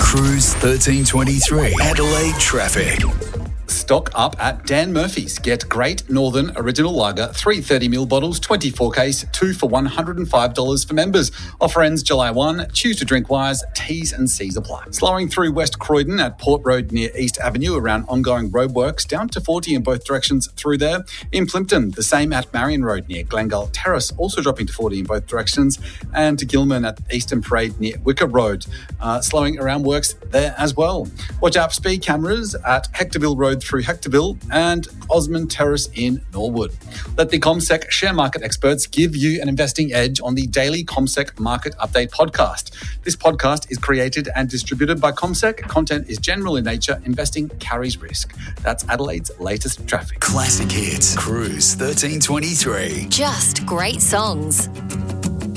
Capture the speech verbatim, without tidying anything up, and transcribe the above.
Cruise thirteen twenty-three, Adelaide traffic. Stock up at Dan Murphy's. Get Great Northern Original Lager, three thirty milliliter bottles, twenty-four case, two for one hundred five dollars for members. Offer ends July first. Choose to drink wise. T's and C's apply. Slowing through West Croydon at Port Road near East Avenue around ongoing roadworks, down to forty in both directions through there. In Plympton, the same at Marion Road near Glengall Terrace, also dropping to forty in both directions. And to Gilman at Eastern Parade near Wicker Road, uh, slowing around works there as well. Watch out for speed cameras at Hectorville Road through Hectorville and Osmond Terrace in Norwood. Let the CommSec share market experts give you an investing edge on the daily CommSec Market Update podcast. This podcast is created and distributed by CommSec. Content is general in nature. Investing carries risk. That's Adelaide's latest traffic. Classic hits. Cruise thirteen twenty-three. Just great songs.